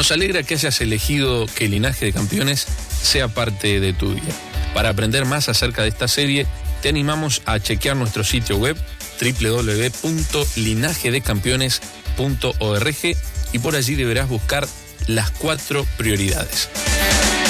Nos alegra que hayas elegido que Linaje de Campeones sea parte de tu vida. Para aprender más acerca de esta serie, te animamos a chequear nuestro sitio web www.linajedecampeones.org y por allí deberás buscar las 4 prioridades.